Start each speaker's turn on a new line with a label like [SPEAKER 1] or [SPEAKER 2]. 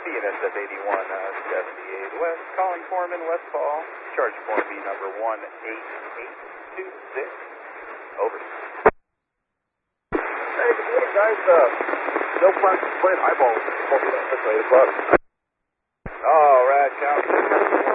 [SPEAKER 1] BNSF 8178 West, calling Foreman Westfall, charge form B number 18826. Over.
[SPEAKER 2] Hey, good morning, guys. No plans to play eyeball. 8 o'clock.
[SPEAKER 1] All right, County.